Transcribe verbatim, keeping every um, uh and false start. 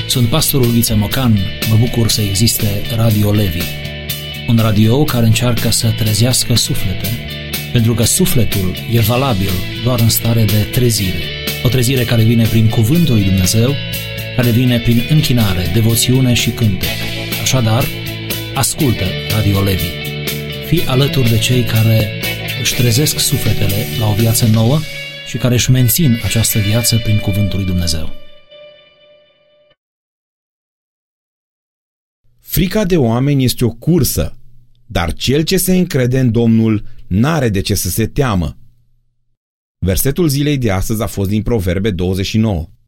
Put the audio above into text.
Sunt pastorul Ghiță Mocan, mă bucur să existe Radio Levi. Un radio care încearcă să trezească suflete, pentru că sufletul e valabil doar în stare de trezire. O trezire care vine prin cuvântul lui Dumnezeu, care vine prin închinare, devoțiune și cântec. Așadar, ascultă Radio Levi. Fii alături de cei care își trezesc sufletele la o viață nouă și care își mențin această viață prin cuvântul lui Dumnezeu. Frica de oameni este o cursă, dar cel ce se încrede în Domnul n-are de ce să se teamă. Versetul zilei de astăzi a fost din Proverbe douăzeci și nouă.